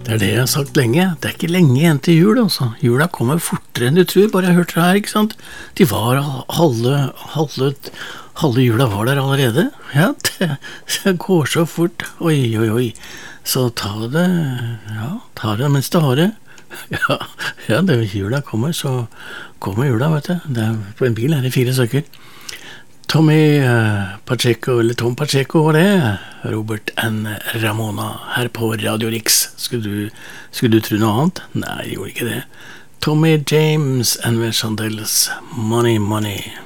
Det det jeg har sagt lenge. Det ikke lenge igjen til jul, altså. Jula kommer fortere enn du tror. Bare jeg hørte det her, ikke sant? De var halve jula var der allerede. Ja, det går så fort. Oi, oi, oi. Så ta det mens det har det. Ja, det jula kommer, så kommer jula, vet du. På en bil det 4 stykker. Tommy Pacheco, eller Tom Pacheco var det. Robert and Ramona her på Radio Rix. Skulle du tro noe annet? Nei, jeg gjorde ikke det. Tommy James and the Chandels, Money, Money.